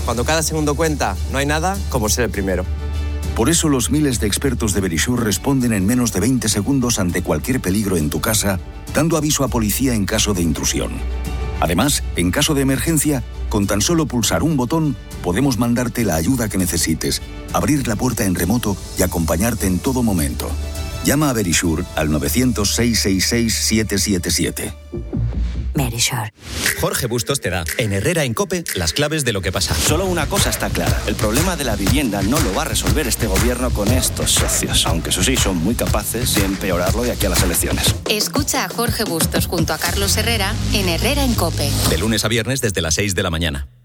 Cuando cada segundo cuenta, no hay nada como ser el primero. Por eso los miles de expertos de Verisure responden en menos de 20 segundos ante cualquier peligro en tu casa, dando aviso a policía en caso de intrusión. Además, en caso de emergencia, con tan solo pulsar un botón, podemos mandarte la ayuda que necesites, abrir la puerta en remoto y acompañarte en todo momento. Llama a Verisure al 900-666-777. Verisure. Jorge Bustos te da, en Herrera en COPE, las claves de lo que pasa. Solo una cosa está clara. El problema de la vivienda no lo va a resolver este gobierno con estos socios, aunque eso sí, son muy capaces de empeorarlo de aquí a las elecciones. Escucha a Jorge Bustos junto a Carlos Herrera en Herrera en COPE. De lunes a viernes desde las 6 de la mañana.